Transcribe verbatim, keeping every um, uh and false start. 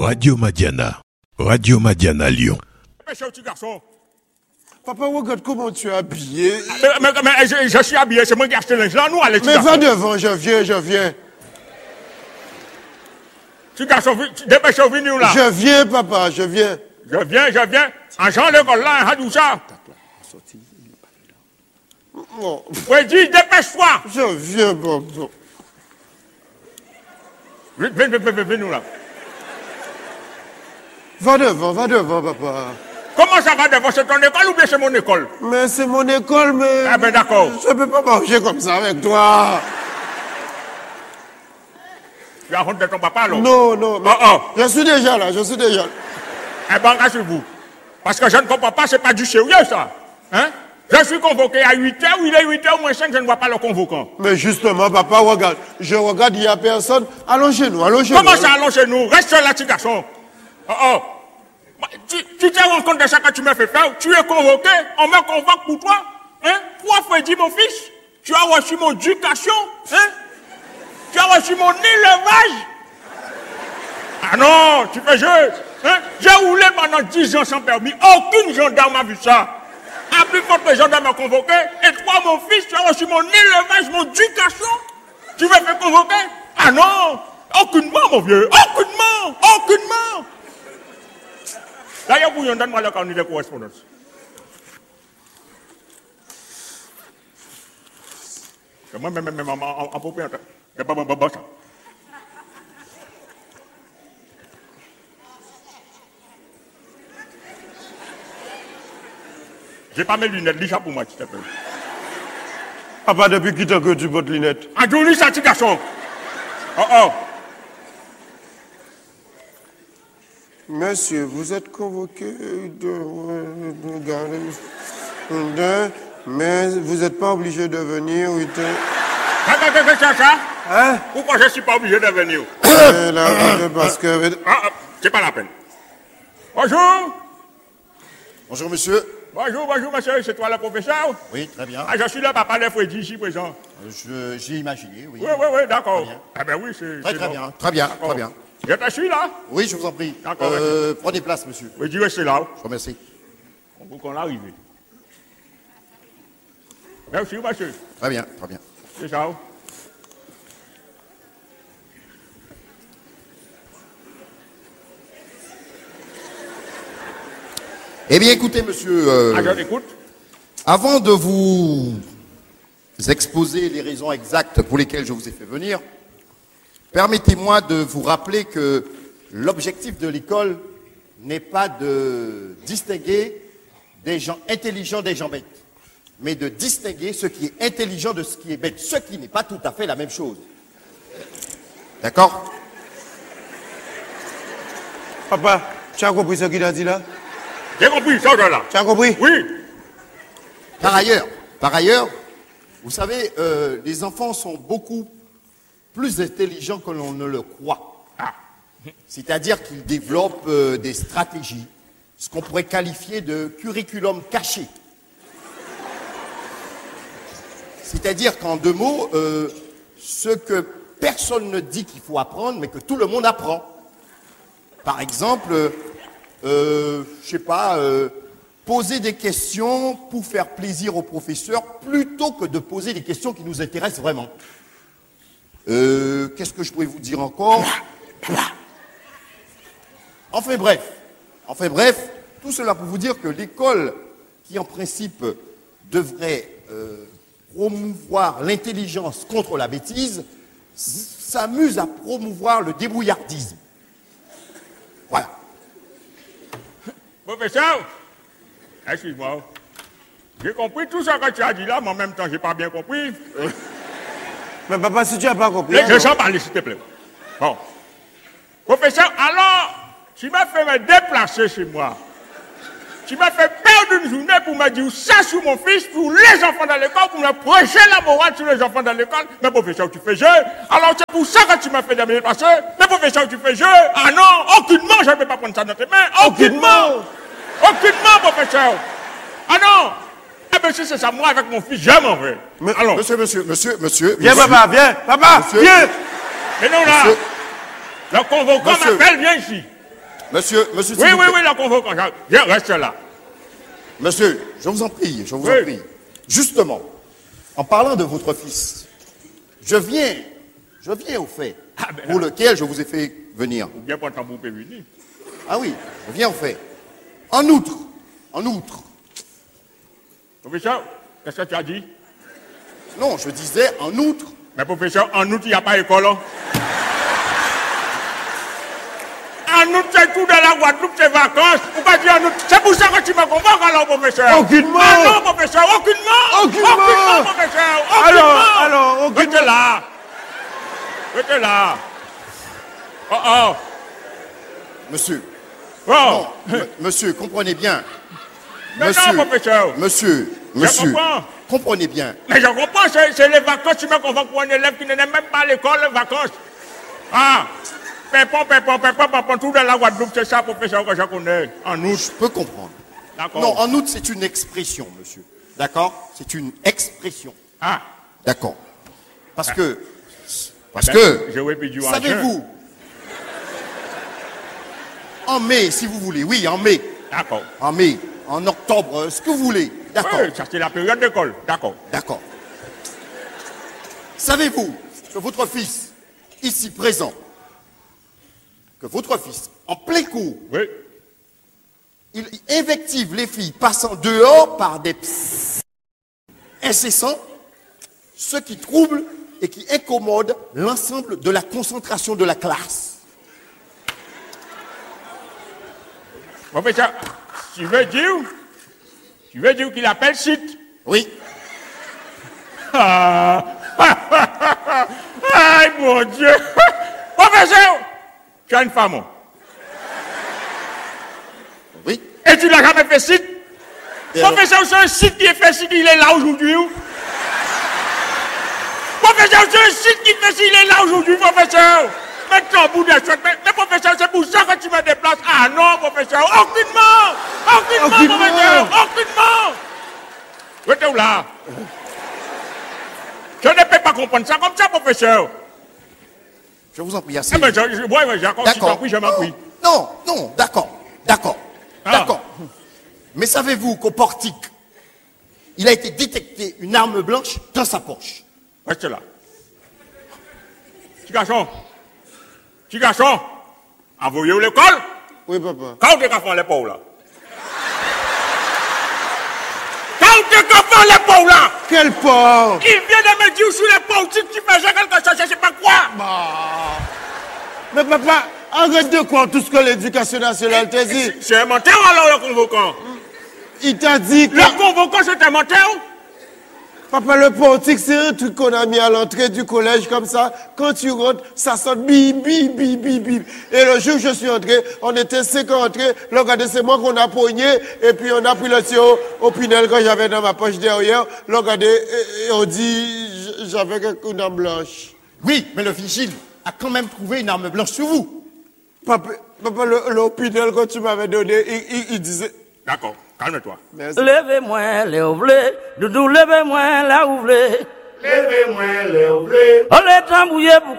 Radio Madiana. Radio Madiana Lyon. Mes petit garçon. Papa, regarde comment tu es habillé. Mais, mais, mais je, je suis habillé, c'est moi qui ai acheté linge là, nous, allez, Mais va devant, je viens, je viens. Tu garçon, dépêche-toi, venez là. Je viens, papa, je viens. Je viens, je viens. En Jean l'école là, un ça. Oh. Oui, dis, dépêche-toi. Je viens, papa. Viens, viens, viens, viens, viens, nous là. Va devant, va devant, papa. Comment ça va devant? C'est ton école ou bien c'est mon école? Mais c'est mon école, mais... Ah ben d'accord. Je ne peux pas manger comme ça avec toi. Tu as honte de ton papa alors? Non, non, mais... Oh, oh. Je suis déjà là, je suis déjà là. Eh ben, rassurez-vous. Parce que je ne comprends pas, c'est pas du sérieux ça. Hein? Je suis convoqué à huit heures, il est huit heures moins cinq, je ne vois pas le convoquant. Mais justement, papa, regarde. Je regarde, il n'y a personne. Allons chez nous, allons chez Comment nous. ça, allons chez nous? Reste là, petit garçon. Oh, oh. Tu, tu te rends compte de ça que tu m'as fait faire? Tu es convoqué, on me convoque pour toi? Hein? Trois fois dit mon fils, tu as reçu mon éducation? Hein? Tu as reçu mon élevage? Ah non, tu fais jeu. Hein? J'ai roulé pendant dix ans sans permis, aucune gendarme n'a vu ça. À plus forte les gendarmes m'ont convoqué, et toi, mon fils, tu as reçu mon élevage, mon éducation? Tu me fais convoquer? Ah non, aucunement, mon vieux, aucunement, aucunement. D'ailleurs, vous donne-moi le carnet de correspondance. Moi, même, même, en propriétaire. Il n'y a pas bon, bon, ça. J'ai pas mes lunettes, lis ça pour moi, s'il te plaît. Papa, depuis qui t'as que tu portes lunettes? Ah, tu lis ça, petit garçon. Oh, oh. Monsieur, vous êtes convoqué de, de, de, de mais vous n'êtes pas obligé de venir. Oui, de... Qu'est-ce que c'est ça? Hein? Pourquoi je ne suis pas obligé de venir? Euh, là, parce que... Ah, ah, c'est pas la peine. Bonjour. Bonjour, monsieur. Bonjour, bonjour, monsieur. C'est toi le professeur? Oui, très bien. Ah, je suis le papa de Freddy, ici présent. Je, j'ai imaginé, oui. Oui, oui, oui, d'accord. Très bien. Ah ben oui, c'est... Très, c'est très bon. bien, très bien, D'accord. très bien. Je te suis là? Oui, je vous en prie. D'accord, Euh, prenez place, monsieur. Oui, dis restez là. Je vous remercie. On veut qu'on arrive. Merci, monsieur. Très bien, très bien. C'est ça. Eh bien, écoutez, monsieur, euh, Ah, je t'écoute. avant de vous exposer les raisons exactes pour lesquelles je vous ai fait venir, permettez-moi de vous rappeler que l'objectif de l'école n'est pas de distinguer des gens intelligents des gens bêtes, mais de distinguer ce qui est intelligent de ce qui est bête, ce qui n'est pas tout à fait la même chose. D'accord? Papa, tu as compris ce qu'il a dit là? J'ai compris, ça, là. Tu as compris? Oui. Par ailleurs, par ailleurs, vous savez, euh, les enfants sont beaucoup plus intelligents que l'on ne le croit. Ah. C'est-à-dire qu'ils développent euh, des stratégies, ce qu'on pourrait qualifier de curriculum caché. C'est-à-dire qu'en deux mots, euh, ce que personne ne dit qu'il faut apprendre, mais que tout le monde apprend. Par exemple, euh, je sais pas, euh, poser des questions pour faire plaisir au professeur plutôt que de poser des questions qui nous intéressent vraiment. Euh, qu'est-ce que je pourrais vous dire encore? Enfin bref, enfin bref, tout cela pour vous dire que l'école, qui en principe devrait euh, promouvoir l'intelligence contre la bêtise, s'amuse à promouvoir le débrouillardisme. Voilà. Professeur, excuse-moi. J'ai compris tout ce que tu as dit là, mais en même temps, je n'ai pas bien compris. Mais papa, si tu n'as pas compris... Je sens parler, s'il te plaît. Bon. Professeur, alors, tu m'as fait me déplacer chez moi. Tu m'as fait perdre une journée pour me dire ça sur mon fils, pour les enfants dans l'école, pour me prêcher la morale sur les enfants dans l'école. Mais professeur, tu fais jeu. Alors c'est pour ça que tu m'as fait me déplacer. Mais professeur, tu fais jeu. Ah non, aucunement, je ne vais pas prendre ça dans tes mains. Aucunement. Aucunement, professeur. Ah non. Ah ben si c'est ça, moi avec mon fils, je m'en vais. Mais, alors. Monsieur, monsieur, monsieur, monsieur. Viens, monsieur, papa, viens. Papa, monsieur, viens. Mais non, là. Monsieur. Le convoquant Monsieur. m'appelle, viens ici. Monsieur, monsieur, Oui, s'il vous oui, plaît. oui, la convocation. Viens, reste là. Monsieur, je vous en prie, je vous Oui. en prie. Justement, en parlant de votre fils, je viens, je viens au fait Ah, ben, pour lequel je vous ai fait venir. Ou bien pour tambour venir. Ah oui, je viens au fait. En outre, en outre, Professeur, qu'est-ce que tu as dit? non, je disais en outre, Mais professeur, en août, il n'y a pas d'école. Hein? En août, c'est tout dans la Guadeloupe, c'est vacances. Pourquoi dire en août? C'est pour ça que tu me convoques alors, professeur. Aucunement. Ah non, professeur, aucunement. Aucunement. Aucunement, professeur. Aucunement. Alors, alors, aucunement. Restez là. Restez là. Oh, oh. monsieur, Oh. non, m- monsieur, comprenez bien. Mais non, professeur. monsieur, monsieur, comprends. comprenez bien. Mais je comprends, c'est c'est les vacances, tu me convoques pour un élève qui n'est même pas à l'école, les vacances. Ah, pépon, pépon, pépon, pépon, tout dans la Guadeloupe, c'est ça, professeur, que je connais. En août. Je peux comprendre. D'accord. Non, en outre, c'est une expression, monsieur. D'accord? C'est une expression. Ah, D'accord. Parce que, parce ben, que, je vais pedir en savez-vous, en mai, si vous voulez, oui, en mai, D'accord. en mai, en octobre, euh, ce que vous voulez. D'accord, Oui, ça c'est la période d'école. D'accord. d'accord. Savez-vous que votre fils, ici présent, que votre fils, en plein cours, Oui. il invective les filles passant dehors par des psst incessants, ce qui trouble et qui incommode l'ensemble de la concentration de la classe. Professeur, tu veux dire, tu veux dire qu'il appelle site. Oui, Ah, aïe, mon Dieu. Professeur, tu as une femme. oui. Et tu n'as jamais fait site. Et alors? Professeur, c'est un site qui est fait site, il est là aujourd'hui. Professeur, c'est un site qui fait site, il est là aujourd'hui, professeur. Maintenant, au bout de la chouette, mais, mais professeur, c'est pour ça que tu me déplaces. Ah non, professeur, aucunement. Aucunement, Aucunement. professeur, aucunement. Restez où là? Je ne peux pas comprendre ça comme ça, professeur. Je vous en prie, assez. Eh ben, je, je, ouais, ouais, j'accorde, si t'en D'accord. prie, je m'en prie. Non, non, d'accord, d'accord, Ah. d'accord. Mais savez-vous qu'au portique, il a été détecté une arme blanche dans sa poche? Reste là. Petit garçon. Petit garçon. Envoyez-vous l'école. Oui, papa. Quand t'es qu'à faire l'épaule là? Quand t'es qu'à faire l'épaule là? Quel porc! Il vient de me dire sur l'épaule, si tu faisais quelque chose, je sais pas quoi. Mais papa, arrête de croire tout ce que l'éducation nationale t'a dit. C'est un menteur alors le convoquant. Il t'a dit que... Le convoquant c'est un menteur? Papa, le portique, c'est un truc qu'on a mis à l'entrée du collège comme ça. Quand tu rentres, ça sonne bip, bip, bip, bip, bip. Et le jour où je suis entré, on était cinq entrés. Là, regardez, c'est moi qu'on a pogné. Et puis, on a pris le tuyau au pinel que j'avais dans ma poche derrière. Là, regardez, et, et on dit, j'avais une arme blanche. Oui, mais le vigile a quand même trouvé une arme blanche sur vous. Papa, papa le, le pinel que tu m'avais donné, il, il, il disait... D'accord, calme-toi. Merci. Levez-moi les ouvrés, doudou, levez-moi la ouvrée. Levez-moi les ouvrés. On les tambouillés pour